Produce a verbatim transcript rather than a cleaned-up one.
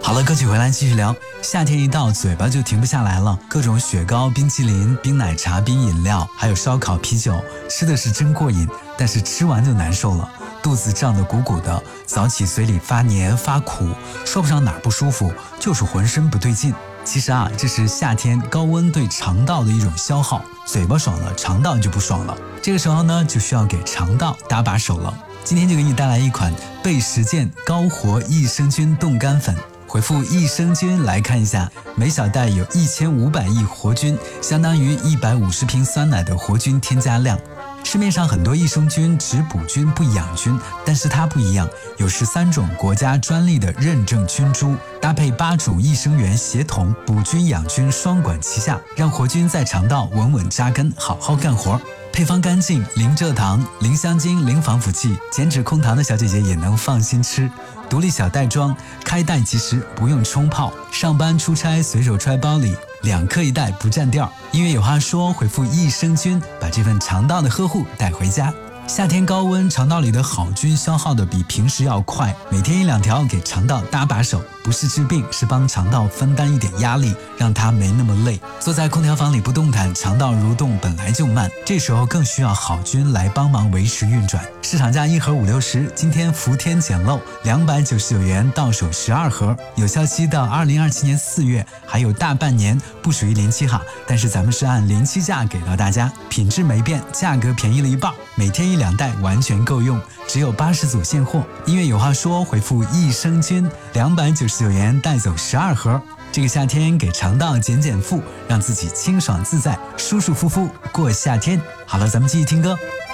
好了，歌曲回来继续聊。夏天一到，嘴巴就停不下来了，各种雪糕、冰淇淋、冰奶茶、冰饮料，还有烧烤、啤酒，吃的是真过瘾，但是吃完就难受了，肚子胀得鼓鼓的，早起嘴里发黏发苦，说不上哪儿不舒服，就是浑身不对劲。其实啊，这是夏天高温对肠道的一种消耗，嘴巴爽了，肠道就不爽了。这个时候呢，就需要给肠道搭把手了。今天就给你带来一款倍实健高活益生菌冻干粉。回复益生菌来看一下，每小袋有一千五百亿活菌，相当于一百五十瓶酸奶的活菌添加量。市面上很多益生菌只补菌不养菌，但是它不一样，有十三种国家专利的认证菌株，搭配八种益生元协同，补菌养菌双管齐下，让活菌在肠道稳稳扎根，好好干活。配方干净，零蔗糖，零香精，零防腐剂，减脂控糖的小姐姐也能放心吃。独立小袋装，开袋即食，不用冲泡，上班出差随手揣包里，两克一袋不占调。音乐有话说，回复益生菌，把这份肠道的呵护带回家。夏天高温，肠道里的好菌消耗的比平时要快，每天一两条给肠道搭把手，不是治病，是帮肠道分担一点压力，让它没那么累。坐在空调房里不动弹，肠道蠕动本来就慢，这时候更需要好菌来帮忙维持运转。市场价一盒五六十，今天伏天捡漏，两百九十九元到手十二盒，有效期到二零二七年四月，还有大半年，不属于临期哈，但是咱们是按临期价给到大家，品质没变，价格便宜了一半，每天一两袋完全够用，只有八十组现货。音乐有话说，回复益生菌，两百九十九元带走十二盒。这个夏天给肠道减减负，让自己清爽自在，舒舒服服过夏天。好了，咱们继续听歌。